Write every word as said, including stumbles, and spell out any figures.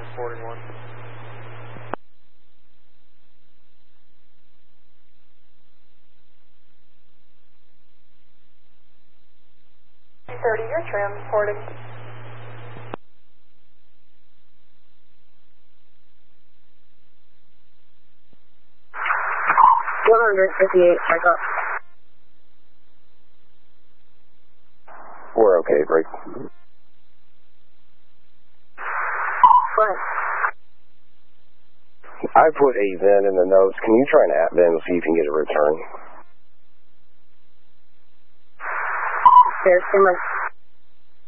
forty-one. thirty, you're transporting. one hundred fifty-eight, check up. We're okay, break. What? I put a VIN in the notes. Can you try and at VIN and see if you can get a return? Fair, Simmer.